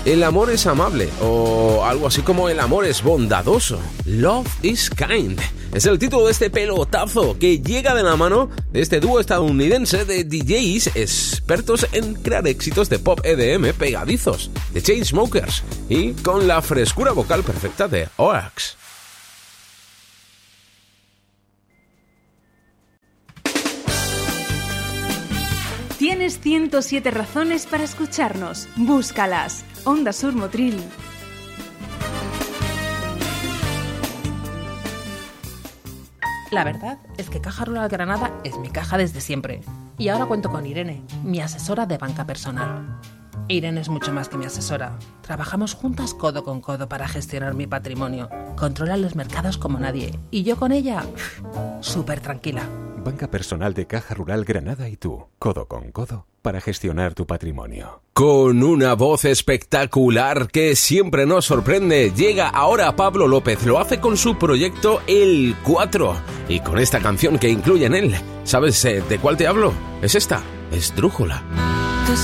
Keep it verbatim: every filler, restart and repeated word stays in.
El amor es amable, o algo así como el amor es bondadoso. Love is kind. Es el título de este pelotazo que llega de la mano de este dúo estadounidense de D Js expertos en crear éxitos de pop E D M pegadizos, de Chainsmokers, y con la frescura vocal perfecta de Oax. Tienes ciento siete razones para escucharnos. Búscalas. Onda Sur Motril. La verdad es que Caja Rural Granada es mi caja desde siempre. Y ahora cuento con Irene, mi asesora de banca personal. Irene es mucho más que mi asesora. Trabajamos juntas codo con codo para gestionar mi patrimonio. Controla los mercados como nadie. Y yo con ella, súper tranquila. Banca personal de Caja Rural Granada y tú, codo con codo, para gestionar tu patrimonio. Con una voz espectacular que siempre nos sorprende, llega ahora Pablo López. Lo hace con su proyecto El cuatro. Y con esta canción que incluye en él. ¿Sabes eh, de cuál te hablo? Es esta, Esdrújula.